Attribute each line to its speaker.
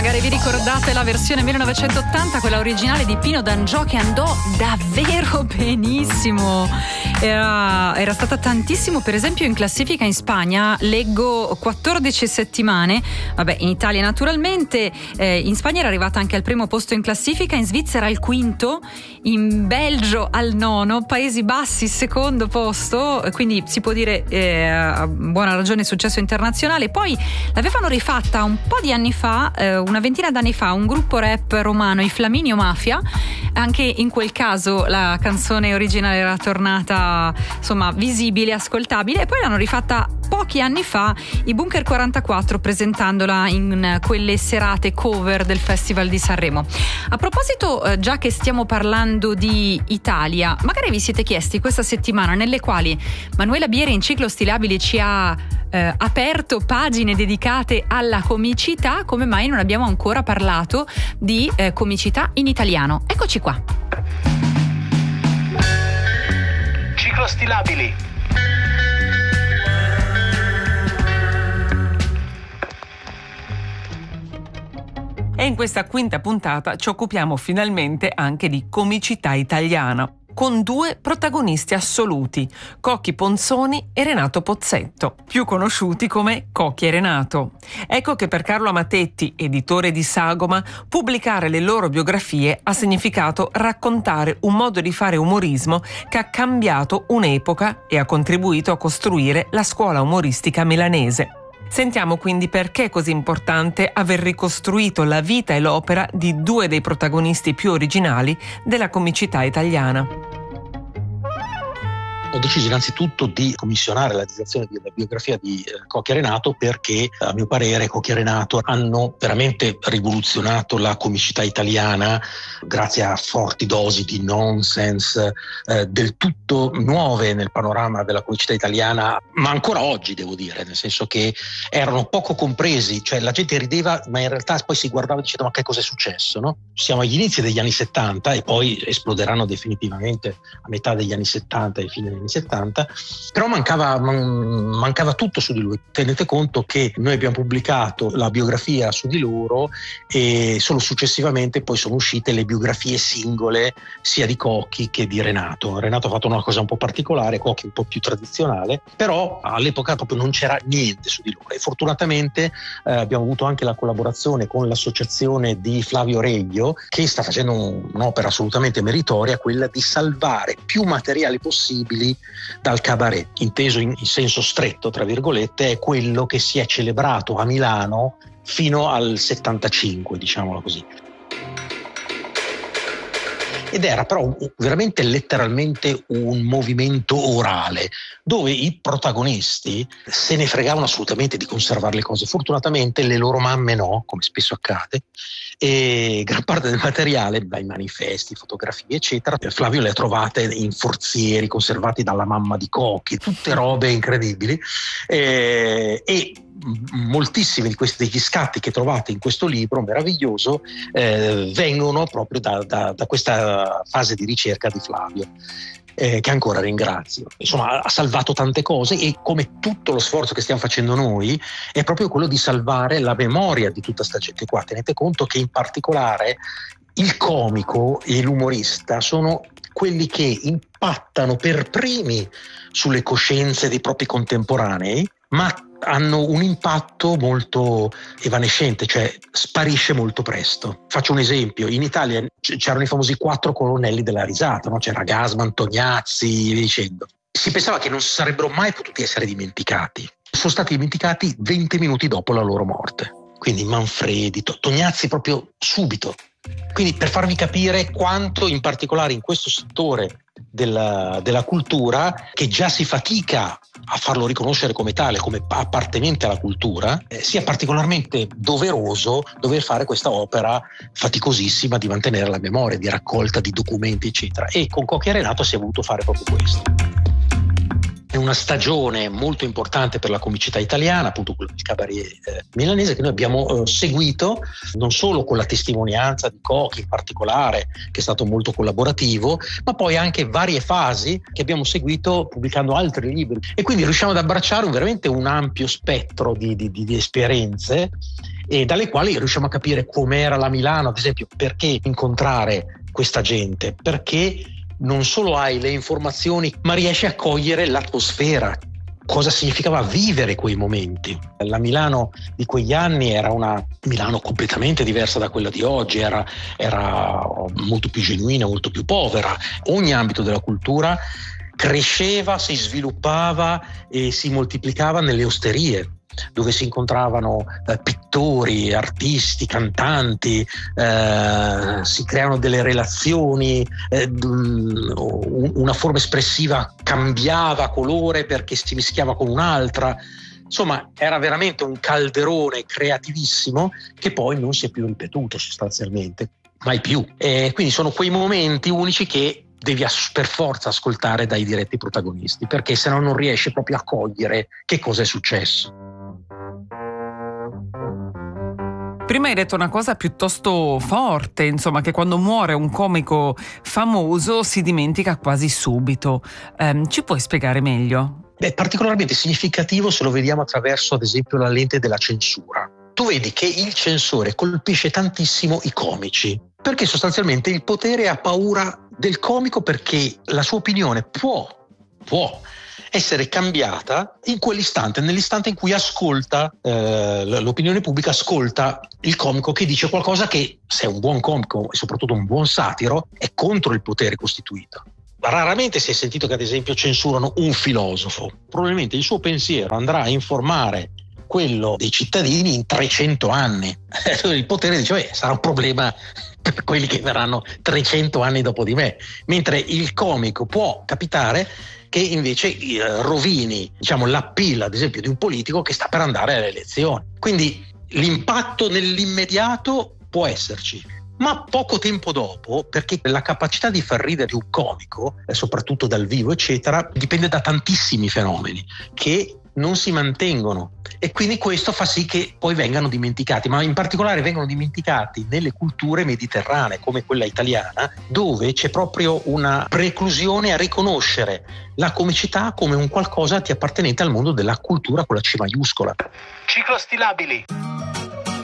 Speaker 1: magari vi ricordate la versione 1980, quella originale di Pino D'Angiò, che andò davvero benissimo. Era stata tantissimo, per esempio in classifica in Spagna, leggo 14 settimane, vabbè, in Italia naturalmente, in Spagna era arrivata anche al primo posto in classifica, in Svizzera al quinto, in Belgio al nono, Paesi Bassi secondo posto, quindi si può dire a buona ragione successo internazionale. Poi l'avevano rifatta un po' di anni fa, una ventina d'anni fa, un gruppo rap romano, i Flaminio Mafia. Anche in quel caso la canzone originale era tornata, insomma, visibile, ascoltabile, e poi l'hanno rifatta pochi anni fa i Bunker 44, presentandola in quelle serate cover del Festival di Sanremo. A proposito, già che stiamo parlando di Italia, magari vi siete chiesti questa settimana, nelle quali Manuela Bieri in Ciclo Stilabili ci ha aperto pagine dedicate alla comicità, come mai non abbiamo ancora parlato di comicità in italiano. Eccoci qua.
Speaker 2: Ciclo Stilabili.
Speaker 3: E in questa quinta puntata ci occupiamo finalmente anche di comicità italiana, con due protagonisti assoluti, Cocchi Ponzoni e Renato Pozzetto, più conosciuti come Cocchi e Renato. Ecco che per Carlo Amatetti, editore di Sagoma, pubblicare le loro biografie ha significato raccontare un modo di fare umorismo che ha cambiato un'epoca e ha contribuito a costruire la scuola umoristica milanese. Sentiamo quindi perché è così importante aver ricostruito la vita e l'opera di due dei protagonisti più originali della comicità italiana.
Speaker 4: Ho deciso innanzitutto di commissionare la realizzazione della biografia di Cocchi e Renato perché, a mio parere, Cocchi e Renato hanno veramente rivoluzionato la comicità italiana grazie a forti dosi di nonsense del tutto nuove nel panorama della comicità italiana, ma ancora oggi devo dire, nel senso che erano poco compresi, cioè la gente rideva ma in realtà poi si guardava dicendo ma che cosa è successo, no? Siamo agli inizi degli anni 70 e poi esploderanno definitivamente a metà degli anni 70 e fine degli anni 70, però mancava tutto su di lui. Tenete conto che noi abbiamo pubblicato la biografia su di loro e solo successivamente poi sono uscite le biografie singole sia di Cocchi che di Renato. Renato ha fatto una cosa un po' particolare, Cocchi un po' più tradizionale, però all'epoca proprio non c'era niente su di loro e fortunatamente abbiamo avuto anche la collaborazione con l'associazione di Flavio Reglio, che sta facendo un'opera assolutamente meritoria, quella di salvare più materiali possibili dal cabaret, inteso in senso stretto, tra virgolette, è quello che si è celebrato a Milano fino al 75, diciamolo così. Ed era però veramente letteralmente un movimento orale dove i protagonisti se ne fregavano assolutamente di conservare le cose. Fortunatamente le loro mamme no, come spesso accade, e gran parte del materiale, dai manifesti, fotografie eccetera, Flavio le ha trovate in forzieri conservati dalla mamma di Cocchi, tutte robe incredibili, e moltissimi di questi degli scatti che trovate in questo libro meraviglioso vengono proprio da questa fase di ricerca di Flavio, che ancora ringrazio. Insomma, ha salvato tante cose e come tutto lo sforzo che stiamo facendo noi è proprio quello di salvare la memoria di tutta sta gente qua. Tenete conto che in particolare il comico e l'umorista sono quelli che impattano per primi sulle coscienze dei propri contemporanei, ma hanno un impatto molto evanescente, cioè sparisce molto presto. Faccio un esempio: in Italia c'erano i famosi 4 colonnelli della risata, no? C'era Gassman, Tognazzi, via dicendo. Si pensava che non sarebbero mai potuti essere dimenticati. Sono stati dimenticati 20 minuti dopo la loro morte. Quindi Manfredi, Tognazzi proprio subito. Quindi per farvi capire quanto in particolare in questo settore della cultura, che già si fatica a farlo riconoscere come tale, come appartenente alla cultura, sia particolarmente doveroso dover fare questa opera faticosissima di mantenere la memoria, di raccolta di documenti eccetera, e con Cocchi e Renato si è voluto fare proprio questo. È una stagione molto importante per la comicità italiana, appunto quello del cabaret milanese, che noi abbiamo seguito non solo con la testimonianza di Cocchi in particolare, che è stato molto collaborativo, ma poi anche varie fasi che abbiamo seguito pubblicando altri libri, e quindi riusciamo ad abbracciare veramente un ampio spettro di esperienze e dalle quali riusciamo a capire com'era la Milano, ad esempio, perché incontrare questa gente, perché non solo hai le informazioni ma riesci a cogliere l'atmosfera, cosa significava vivere quei momenti. La Milano di quegli anni era una Milano completamente diversa da quella di oggi, era molto più genuina, molto più povera. Ogni ambito della cultura cresceva, si sviluppava e si moltiplicava nelle osterie, dove si incontravano pittori, artisti, cantanti, si creano delle relazioni, una forma espressiva cambiava colore perché si mischiava con un'altra. Insomma, era veramente un calderone creativissimo che poi non si è più ripetuto sostanzialmente, mai più. E quindi sono quei momenti unici che devi per forza ascoltare dai diretti protagonisti, perché se no non riesci proprio a cogliere che cosa è successo.
Speaker 3: Prima hai detto una cosa piuttosto forte, insomma, che quando muore un comico famoso si dimentica quasi subito. Ci puoi spiegare meglio?
Speaker 4: È particolarmente significativo se lo vediamo attraverso, ad esempio, la lente della censura. Tu vedi che il censore colpisce tantissimo i comici, perché sostanzialmente il potere ha paura del comico, perché la sua opinione può essere cambiata in quell'istante, nell'istante in cui ascolta l'opinione pubblica, ascolta il comico che dice qualcosa che, se è un buon comico e soprattutto un buon satiro, è contro il potere costituito. Raramente si è sentito che, ad esempio, censurano un filosofo. Probabilmente il suo pensiero andrà a informare quello dei cittadini in 300 anni. Il potere dice, sarà un problema per quelli che verranno 300 anni dopo di me. Mentre il comico può capitare che invece rovini, l'appeal, ad esempio, di un politico che sta per andare alle elezioni. Quindi l'impatto nell'immediato può esserci, ma poco tempo dopo, perché la capacità di far ridere un comico, soprattutto dal vivo, eccetera, dipende da tantissimi fenomeni che non si mantengono, e quindi questo fa sì che poi vengano dimenticati, ma in particolare vengono dimenticati nelle culture mediterranee come quella italiana, dove c'è proprio una preclusione a riconoscere la comicità come un qualcosa di appartenente al mondo della cultura con la C maiuscola.
Speaker 2: Ciclostilabili.